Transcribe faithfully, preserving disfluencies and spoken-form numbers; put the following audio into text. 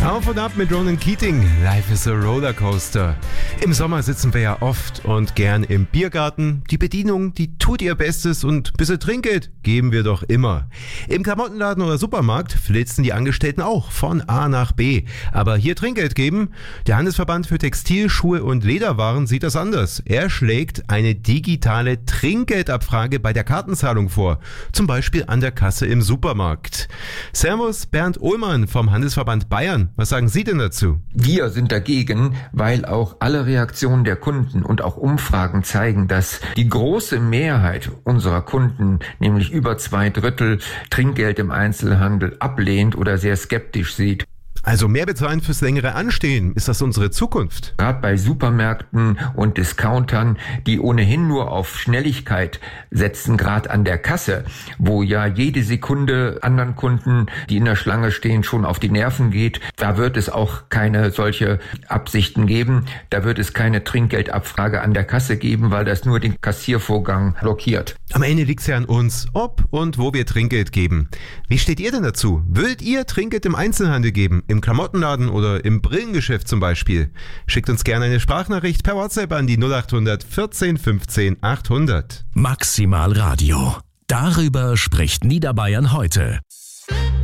Auf und ab mit Ronan Keating. Life is a Rollercoaster. Im Sommer sitzen wir ja oft und gern im Biergarten. Die Bedienung, die tut ihr Bestes und bis ihr Trinkgeld geben wir doch immer. Im Klamottenladen oder Supermarkt flitzen die Angestellten auch von A nach B. Aber hier Trinkgeld geben? Der Handelsverband für Textil-, Schuhe und Lederwaren sieht das anders. Er schlägt eine digitale Trinkgeldabfrage bei der Kartenzahlung vor. Zum Beispiel an der Kasse im Supermarkt. Servus, Bernd Ohlmann vom Handelsverband Bayern. Was sagen Sie denn dazu? Wir sind dagegen, weil auch alle Reaktionen der Kunden und auch Umfragen zeigen, dass die große Mehrheit unserer Kunden, nämlich über zwei Drittel, Trinkgeld im Einzelhandel ablehnt oder sehr skeptisch sieht. Also mehr bezahlen fürs längere Anstehen. Ist das unsere Zukunft? Gerade bei Supermärkten und Discountern, die ohnehin nur auf Schnelligkeit setzen, gerade an der Kasse, wo ja jede Sekunde anderen Kunden, die in der Schlange stehen, schon auf die Nerven geht, da wird es auch keine solche Absichten geben. Da wird es keine Trinkgeldabfrage an der Kasse geben, weil das nur den Kassiervorgang blockiert. Am Ende liegt es ja an uns, ob und wo wir Trinkgeld geben. Wie steht ihr denn dazu? Würdet ihr Trinkgeld im Einzelhandel geben? Im Klamottenladen oder im Brillengeschäft zum Beispiel? Schickt uns gerne eine Sprachnachricht per WhatsApp an die null acht hundert vierzehn fünfzehn achthundert. Maximal Radio. Darüber spricht Niederbayern heute.